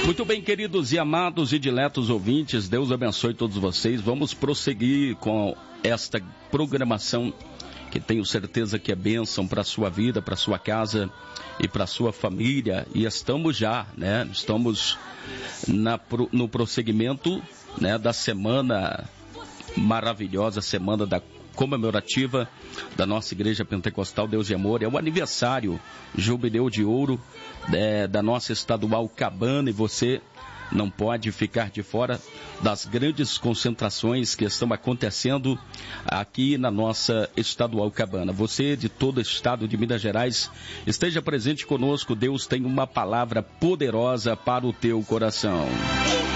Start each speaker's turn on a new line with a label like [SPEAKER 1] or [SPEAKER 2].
[SPEAKER 1] Muito bem, queridos e amados e diletos ouvintes, Deus abençoe todos vocês. Vamos prosseguir com esta programação que tenho certeza que é bênção para a sua vida, para a sua casa e para a sua família. E estamos já, né? Estamos no prosseguimento, né, da semana maravilhosa, semana da comemorativa da nossa Igreja Pentecostal Deus de Amor. É o aniversário, jubileu de ouro da nossa estadual Cabana, e você não pode ficar de fora das grandes concentrações que estão acontecendo aqui na nossa estadual Cabana. Você de todo o estado de Minas Gerais, esteja presente conosco. Deus tem uma palavra poderosa para o teu coração.